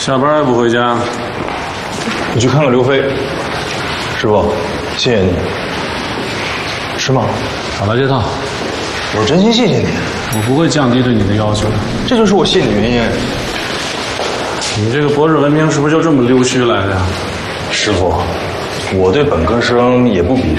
下班还不回家？ 我去看看刘飞。师傅，谢谢你。是吗？ 好了，这套。 我真心谢谢你。 我不会降低对你的要求的。 这就是我谢你的原因。 你这个博士文凭是不是就这么溜须来的呀？ 师傅，我对本科生也不鄙